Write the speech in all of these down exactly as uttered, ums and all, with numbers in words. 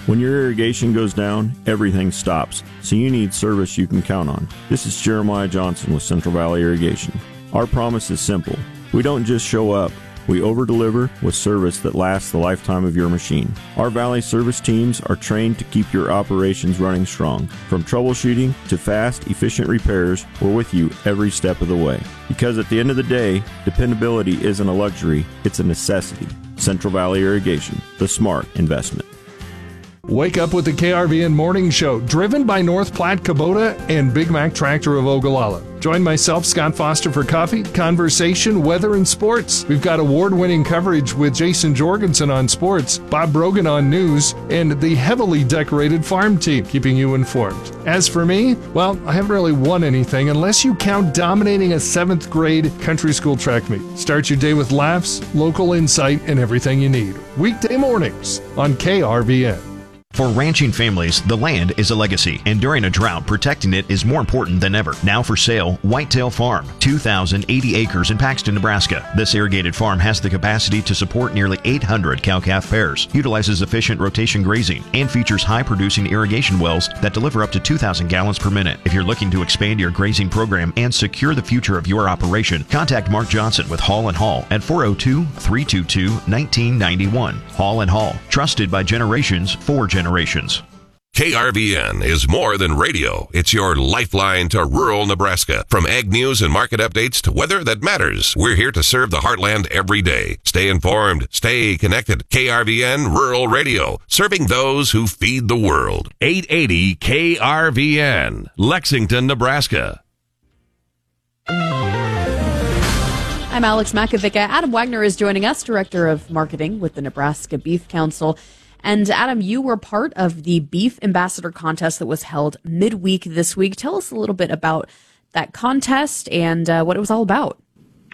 When your irrigation goes down, everything stops, so you need service you can count on. This is Jeremiah Johnson with Central Valley Irrigation. Our promise is simple. We don't just show up. We over-deliver with service that lasts the lifetime of your machine. Our Valley service teams are trained to keep your operations running strong. From troubleshooting to fast, efficient repairs, we're with you every step of the way. Because at the end of the day, dependability isn't a luxury, it's a necessity. Central Valley Irrigation, the smart investment. Wake up with the K R V N Morning Show, driven by North Platte Kubota and Big Mac Tractor of Ogallala. Join myself, Scott Foster, for coffee, conversation, weather, and sports. We've got award-winning coverage with Jason Jorgensen on sports, Bob Brogan on news, and the heavily decorated farm team keeping you informed. As for me, well, I haven't really won anything unless you count dominating a seventh grade country school track meet. Start your day with laughs, local insight, and everything you need. Weekday mornings on K R V N. For ranching families, the land is a legacy, and during a drought, protecting it is more important than ever. Now for sale, Whitetail Farm, two thousand eighty acres in Paxton, Nebraska. This irrigated farm has the capacity to support nearly eight hundred cow-calf pairs, utilizes efficient rotation grazing, and features high-producing irrigation wells that deliver up to two thousand gallons per minute. If you're looking to expand your grazing program and secure the future of your operation, contact Mark Johnson with Hall and Hall at four oh two, three two two, one nine nine one. Hall and Hall, trusted by generations for generations. Generations. K R V N is more than radio. It's your lifeline to rural Nebraska. From ag news and market updates to weather that matters, we're here to serve the heartland every day. Stay informed. Stay connected. K R V N Rural Radio, serving those who feed the world. eight eighty K R V N, Lexington, Nebraska. I'm Alex Makovica. Adam Wagner is joining us, Director of Marketing with the Nebraska Beef Council. And Adam, you were part of the Beef Ambassador Contest that was held midweek this week. Tell us a little bit about that contest and uh, what it was all about.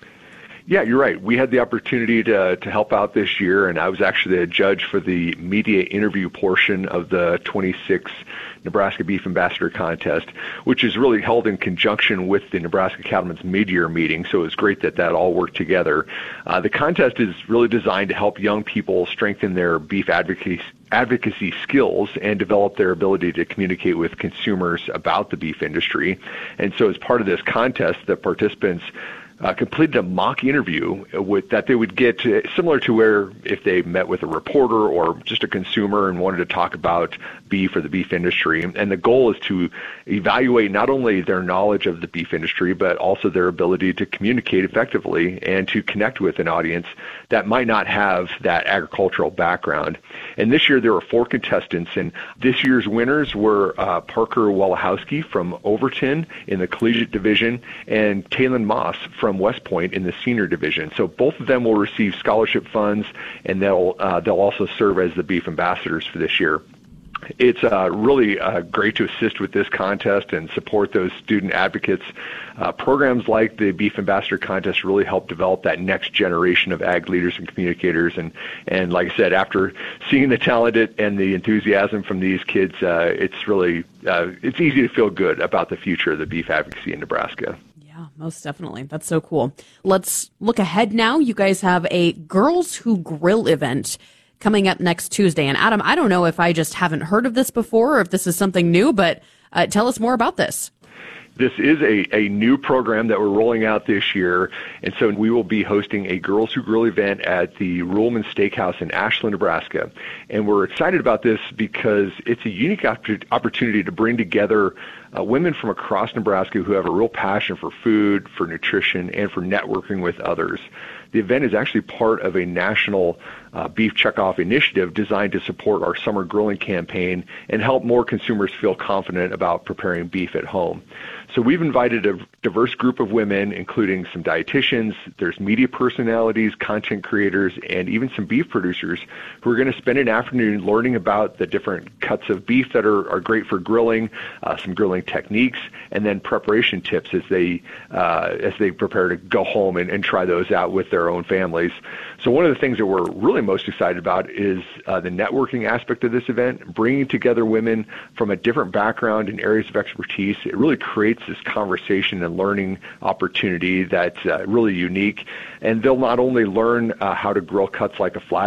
Yeah, you're right. We had the opportunity to to help out this year, and I was actually a judge for the media interview portion of the twenty-sixth Nebraska Beef Ambassador Contest, which is really held in conjunction with the Nebraska Cattlemen's mid-year meeting, so it was great that that all worked together. Uh, the contest is really designed to help young people strengthen their beef advocacy advocacy skills and develop their ability to communicate with consumers about the beef industry. And so as part of this contest, the participants Uh, completed a mock interview with that they would get to, similar to where if they met with a reporter or just a consumer and wanted to talk about beef or the beef industry. And the goal is to evaluate not only their knowledge of the beef industry, but also their ability to communicate effectively and to connect with an audience that might not have that agricultural background. And this year there were four contestants, and this year's winners were uh, Parker Wallachowski from Overton in the collegiate division and Taylon Moss from from West Point in the senior division. So both of them will receive scholarship funds, and they'll uh, they'll also serve as the beef ambassadors for this year. It's uh, really uh, great to assist with this contest and support those student advocates. Uh, programs like the Beef Ambassador Contest really help develop that next generation of ag leaders and communicators. And, and like I said, after seeing the talent and the enthusiasm from these kids, uh, it's really uh, it's easy to feel good about the future of the beef advocacy in Nebraska. Yeah, most definitely. That's so cool. Let's look ahead now. You guys have a Girls Who Grill event coming up next Tuesday. And Adam, I don't know if I just haven't heard of this before or if this is something new, but uh, tell us more about this. This is a, a new program that we're rolling out this year, and so we will be hosting a Girls Who Grill event at the Ruhlman Steakhouse in Ashland, Nebraska. And we're excited about this because it's a unique opportunity to bring together uh, women from across Nebraska who have a real passion for food, for nutrition, and for networking with others. The event is actually part of a national uh, beef checkoff initiative designed to support our summer grilling campaign and help more consumers feel confident about preparing beef at home. So we've invited a diverse group of women, including some dietitians, there's media personalities, content creators, and even some beef producers who are going to spend an afternoon learning about the different cuts of beef that are, are great for grilling, uh, some grilling techniques, and then preparation tips as they uh, as they prepare to go home and, and try those out with their own families. So one of the things that we're really most excited about is uh, the networking aspect of this event, bringing together women from a different background and areas of expertise. It really creates this conversation and learning opportunity that's uh, really unique. And they'll not only learn uh, how to grill cuts like a flat